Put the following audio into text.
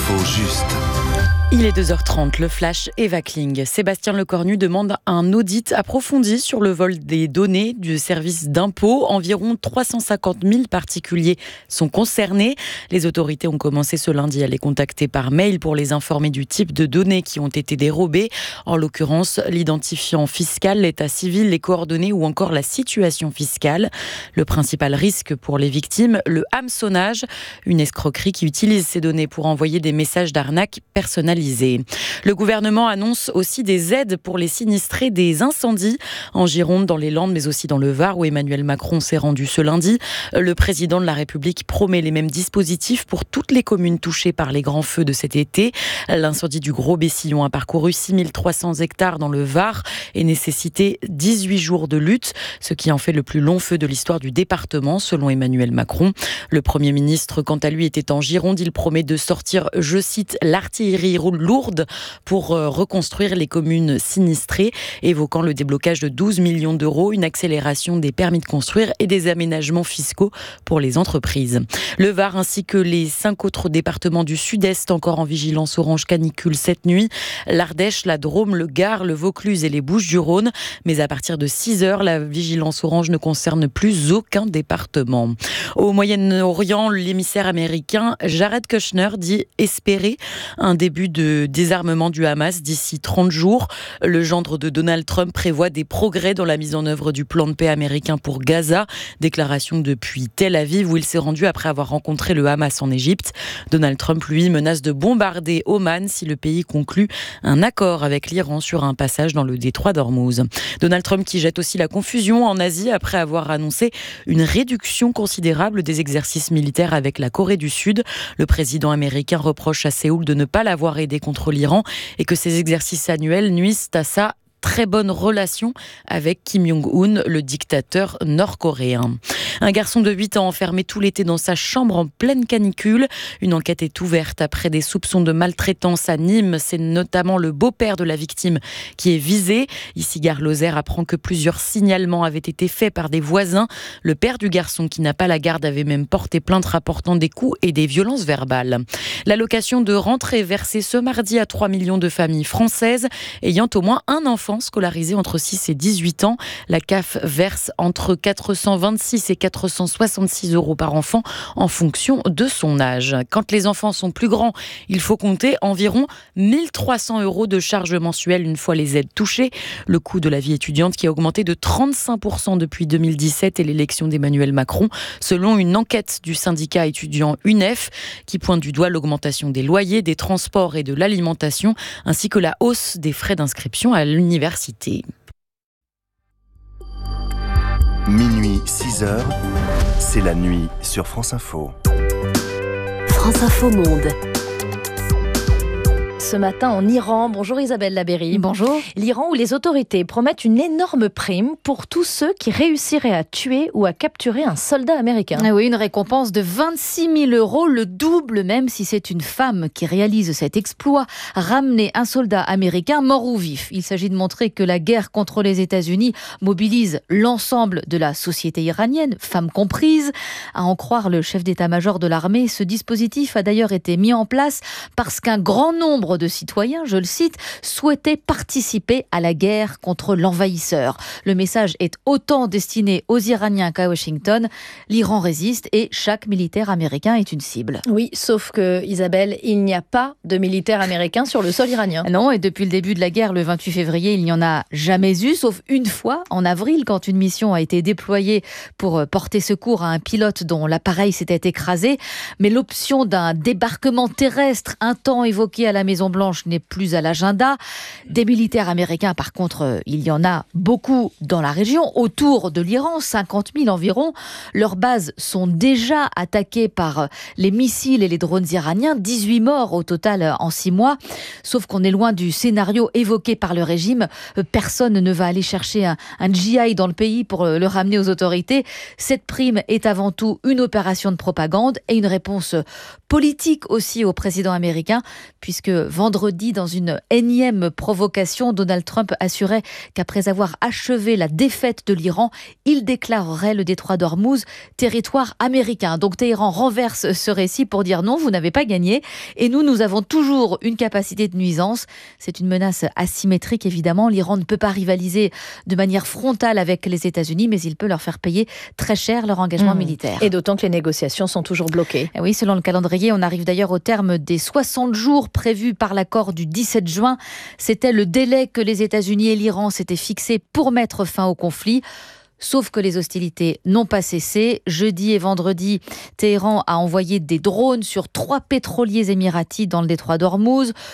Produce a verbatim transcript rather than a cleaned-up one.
L'info juste. Il est deux heures trente, le flash Eva Kling. Sébastien Lecornu demande un audit approfondi sur le vol des données du service d'impôt. Environ trois cent cinquante mille particuliers sont concernés. Les autorités ont commencé ce lundi à les contacter par mail pour les informer du type de données qui ont été dérobées. En l'occurrence, l'identifiant fiscal, l'état civil, les coordonnées ou encore la situation fiscale. Le principal risque pour les victimes, le hameçonnage, une escroquerie qui utilise ces données pour envoyer des messages d'arnaque personnalisés. Le gouvernement annonce aussi des aides pour les sinistrés des incendies en Gironde, dans les Landes, mais aussi dans le Var, où Emmanuel Macron s'est rendu ce lundi. Le président de la République promet les mêmes dispositifs pour toutes les communes touchées par les grands feux de cet été. L'incendie du Gros Bessillon a parcouru six mille trois cents hectares dans le Var et nécessité dix-huit jours de lutte, ce qui en fait le plus long feu de l'histoire du département, selon Emmanuel Macron. Le Premier ministre, quant à lui, était en Gironde. Il promet de sortir, je cite, l'artillerie lourde pour reconstruire les communes sinistrées, évoquant le déblocage de douze millions d'euros, une accélération des permis de construire et des aménagements fiscaux pour les entreprises. Le Var ainsi que les cinq autres départements du Sud-Est encore en vigilance orange canicule cette nuit. L'Ardèche, la Drôme, le Gard, le Vaucluse et les Bouches-du-Rhône. Mais à partir de six heures, la vigilance orange ne concerne plus aucun département. Au Moyen-Orient, l'émissaire américain Jared Kushner dit espérer un début de désarmement du Hamas d'ici trente jours. Le gendre de Donald Trump prévoit des progrès dans la mise en œuvre du plan de paix américain pour Gaza. Déclaration depuis Tel Aviv où il s'est rendu après avoir rencontré le Hamas en Égypte. Donald Trump, lui, menace de bombarder Oman si le pays conclut un accord avec l'Iran sur un passage dans le détroit d'Ormuz. Donald Trump qui jette aussi la confusion en Asie après avoir annoncé une réduction considérable des exercices militaires avec la Corée du Sud. Le président américain reproche à Séoul de ne pas l'avoir aidé contre l'Iran et que ces exercices annuels nuisent à sa très bonne relation avec Kim Jong-un, le dictateur nord-coréen. Un garçon de huit ans enfermé tout l'été dans sa chambre en pleine canicule. Une enquête est ouverte après des soupçons de maltraitance à Nîmes. C'est notamment le beau-père de la victime qui est visé. Ici, Gare Lozère apprend que plusieurs signalements avaient été faits par des voisins. Le père du garçon, qui n'a pas la garde, avait même porté plainte rapportant des coups et des violences verbales. L'allocation de rentrée versée ce mardi à trois millions de familles françaises ayant au moins un enfant scolarisé entre six et dix-huit ans. La C A F verse entre quatre cent vingt-six et quatre cent soixante-six euros par enfant en fonction de son âge. Quand les enfants sont plus grands, il faut compter environ mille trois cents euros de charges mensuelles une fois les aides touchées. Le coût de la vie étudiante qui a augmenté de trente-cinq pour cent depuis deux mille dix-sept et l'élection d'Emmanuel Macron, selon une enquête du syndicat étudiant U N E F qui pointe du doigt l'augmentation des loyers, des transports et de l'alimentation, ainsi que la hausse des frais d'inscription à l'université. Minuit, six heures, c'est la nuit sur France Info. France Info Monde. Ce matin en Iran. Bonjour Isabelle Labéry. Bonjour. L'Iran où les autorités promettent une énorme prime pour tous ceux qui réussiraient à tuer ou à capturer un soldat américain. Ah oui, une récompense de vingt-six mille euros, le double même si c'est une femme qui réalise cet exploit, ramener un soldat américain mort ou vif. Il s'agit de montrer que la guerre contre les États-Unis mobilise l'ensemble de la société iranienne, femmes comprises. À en croire le chef d'état-major de l'armée, ce dispositif a d'ailleurs été mis en place parce qu'un grand nombre de citoyens, je le cite, souhaitaient participer à la guerre contre l'envahisseur. Le message est autant destiné aux Iraniens qu'à Washington. L'Iran résiste et chaque militaire américain est une cible. Oui, sauf que, Isabelle, il n'y a pas de militaires américains sur le sol iranien. Non, et depuis le début de la guerre, le vingt-huit février, il n'y en a jamais eu, sauf une fois, en avril, quand une mission a été déployée pour porter secours à un pilote dont l'appareil s'était écrasé. Mais l'option d'un débarquement terrestre, un temps évoqué à la Maison Blanche, n'est plus à l'agenda. Des militaires américains, par contre, il y en a beaucoup dans la région, autour de l'Iran, cinquante mille environ. Leurs bases sont déjà attaquées par les missiles et les drones iraniens, dix-huit morts au total en six mois. Sauf qu'on est loin du scénario évoqué par le régime. Personne ne va aller chercher un, un G I dans le pays pour le ramener aux autorités. Cette prime est avant tout une opération de propagande et une réponse politique aussi au président américain, puisque Vendredi, dans une énième provocation, Donald Trump assurait qu'après avoir achevé la défaite de l'Iran, il déclarerait le détroit d'Ormuz territoire américain. Donc Téhéran renverse ce récit pour dire non, vous n'avez pas gagné. Et nous, nous avons toujours une capacité de nuisance. C'est une menace asymétrique, évidemment. L'Iran ne peut pas rivaliser de manière frontale avec les États-Unis, mais il peut leur faire payer très cher leur engagement mmh. militaire. Et d'autant que les négociations sont toujours bloquées. Et oui, selon le calendrier, on arrive d'ailleurs au terme des soixante jours prévus par l'accord du dix-sept juin. C'était le délai que les États-Unis et l'Iran s'étaient fixé pour mettre fin au conflit. Sauf que les hostilités n'ont pas cessé. Jeudi et vendredi, Téhéran a envoyé des drones sur trois pétroliers émiratis dans le détroit d'Ormuz.